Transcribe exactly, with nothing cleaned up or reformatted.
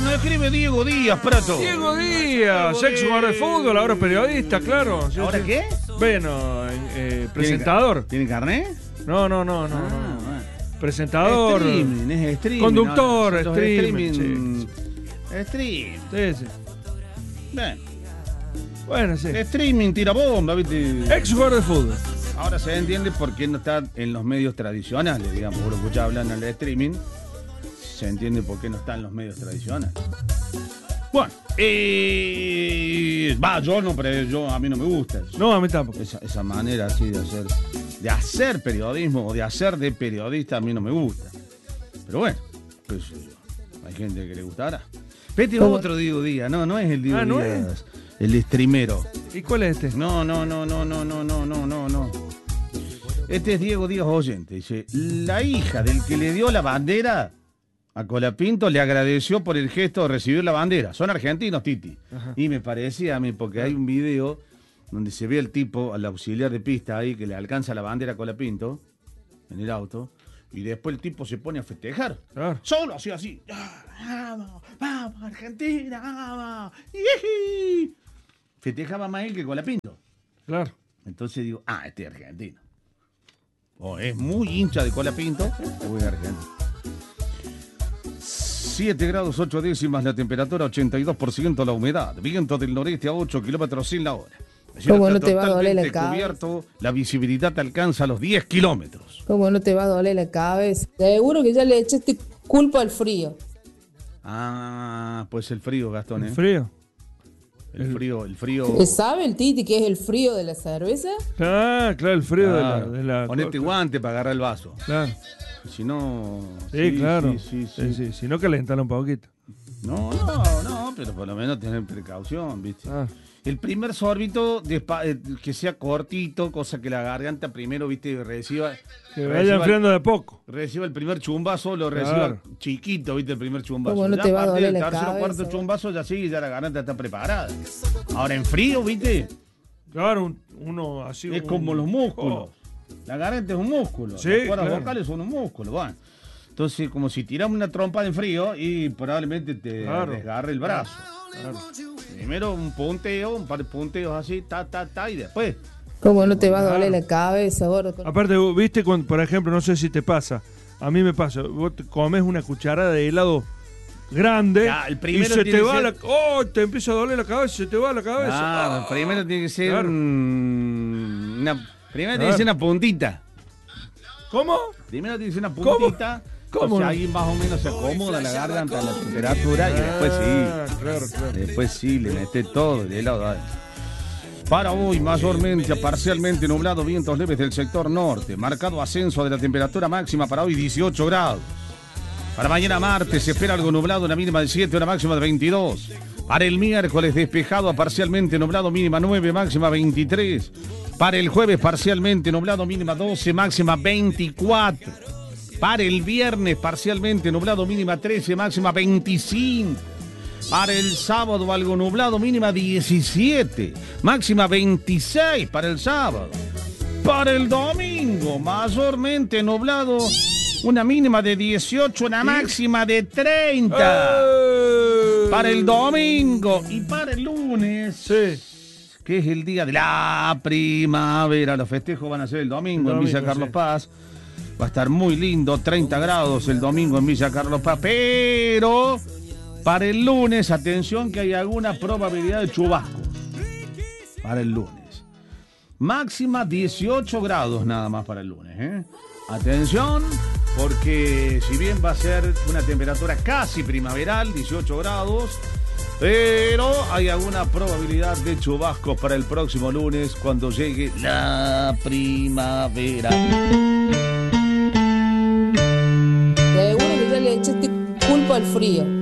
nos escribe Diego Díaz, Prato. Diego Díaz, ex jugador de fútbol, ahora periodista, claro. Sí, ¿Ahora sí. qué? Bueno, eh, presentador. ¿Tiene carnet? No, no, no, no. Ah, no. bueno. Presentador. Streaming, es streaming. Conductor, ¿no? Los streaming, streaming. Stream. Sí, sí. Bien. Bueno, sí. Streaming, tira bomba, ¿viste? Ex jugador de fútbol. Ahora se entiende por qué no está en los medios tradicionales, digamos. Vos lo escuchás hablando en el streaming, se entiende por qué no está en los medios tradicionales. Bueno, eh, va, yo no, pero yo, a mí no me gusta eso. No, a mí tampoco. Esa, esa manera así de hacer, de hacer periodismo o de hacer de periodista a mí no me gusta. Pero bueno, qué sé yo. Hay gente que le gustará. Vete otro Diego Díaz, no, no es el Diego Ah, ¿no Díaz, el streamero. ¿Y cuál es este? No, no, no, no, no, no, no, no, no, no. Este es Diego Díaz Oyente. Dice, la hija del que le dio la bandera a Colapinto le agradeció por el gesto de recibir la bandera. Son argentinos, Titi. Ajá. Y me parecía a mí, porque hay un video donde se ve al tipo, al auxiliar de pista ahí, que le alcanza la bandera a Colapinto en el auto, y después el tipo se pone a festejar. Claro. Solo así, así. ¡Vamos, vamos, Argentina, vamos! ¡Yiji! Festejaba más él que Colapinto. Claro. Entonces digo, ah, este es argentino. O es muy hincha de Colapinto, o es argentino. siete grados ocho décimas la temperatura, ochenta y dos por ciento la humedad. Viento del noreste a ocho kilómetros en la hora. ¿Cómo no te va a doler la cabeza? Cubierto, la visibilidad alcanza los diez kilómetros. ¿Cómo no te va a doler la cabeza? Seguro que ya le echaste culpa al frío. Ah, pues el frío, Gastón, ¿eh? ¿El frío? El frío, el frío. ¿Sabe el Titi que es el frío de la cerveza? Ah, claro, el frío Claro. de la... De la Ponete guante para agarrar el vaso. Claro. Si no... Sí, claro. Sí, sí, sí. Sí, sí. Si no, calentalo un poquito. No, no, no, pero por lo menos tener precaución, ¿viste? Ah. El primer sorbito, despa- eh, que sea cortito, cosa que la garganta primero, ¿viste? Reciba... Que vaya reciba- enfriando de poco. Reciba el primer chumbazo, lo reciba Claro. chiquito, ¿viste? El primer chumbazo. ¿Cómo no Ya te va a partir doler del la tercero o cabeza, cuarto vos? chumbazo, ya sí, ya la garganta está preparada. Ahora en frío, ¿viste? Claro, un- uno así... Es un- como los músculos. Oh. La garganta es un músculo. Sí, las cuerdas claro. vocales son un músculo. Bueno. Entonces, como si tiramos una trompa en frío y probablemente te Claro. desgarre el brazo. Claro. Primero un punteo, un par de punteos así, ta, ta, ta, y después. ¿Cómo no te va a doler Claro. la cabeza, gordo? Aparte, vos viste, cuando, por ejemplo, no sé si te pasa, a mí me pasa, vos te comes una cucharada de helado grande Ya, el y primero se tiene te que va ser- la... ¡Oh! Te empieza a doler la cabeza, se te va la cabeza. Ah, Ah. primero tiene que ser Claro. un- una. Primero tiene Claro. que ser una puntita. ¿Cómo? Primero tiene que ser una ¿Cómo? puntita. ¿Cómo O sea, no? ahí más o menos se acomoda la garganta a la temperatura y después Ah, sí. claro, claro. Después sí, le mete todo el helado ahí. Para hoy, mayormente a parcialmente nublado, vientos leves del sector norte. Marcado ascenso de la temperatura máxima para hoy, dieciocho grados. Para mañana martes se espera algo nublado, una mínima de siete, una máxima de veintidós. Para el miércoles despejado a parcialmente nublado, mínima nueve, máxima veintitrés. Para el jueves parcialmente nublado, mínima doce, máxima veinticuatro. Para el viernes parcialmente nublado, mínima trece, máxima veinticinco. Para el sábado algo nublado, mínima diecisiete, máxima veintiséis para el sábado. Para el domingo, mayormente nublado, una mínima de dieciocho, una máxima de treinta. ¡Eh! Para el domingo y para el lunes, Sí. que es el día de la primavera. Los festejos van a ser el domingo, El en Villa domingo, Carlos sí. Paz. Va a estar muy lindo, treinta grados el domingo en Villa Carlos Paz. Pero para el lunes, atención que hay alguna probabilidad de chubascos. Para el lunes. Máxima dieciocho grados nada más para el lunes, ¿eh? Atención, porque si bien va a ser una temperatura casi primaveral, dieciocho grados, pero hay alguna probabilidad de chubascos para el próximo lunes cuando llegue la primavera. Seguro que ya le echaste culpa al frío.